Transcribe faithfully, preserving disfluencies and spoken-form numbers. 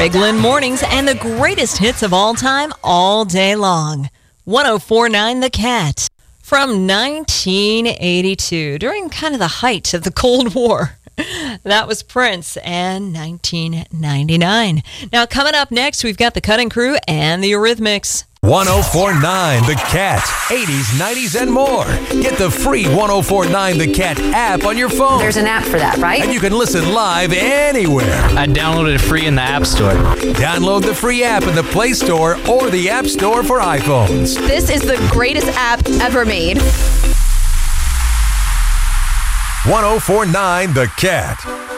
Greg Lynn Mornings and the greatest hits of all time, all day long. one oh four point nine The Cat. From nineteen eighty-two, during kind of the height of the Cold War. That was Prince and nineteen ninety-nine. Now, coming up next, we've got the Cutting Crew and the Eurythmics. one oh four point nine The Cat. eighties, nineties, and more. Get the free one oh four point nine The Cat app on your phone. There's an app for that, right? And you can listen live anywhere. I downloaded it free in the App Store. Download the free app in the Play Store or the App Store for iPhones. This is the greatest app ever made. one oh four point nine The Cat.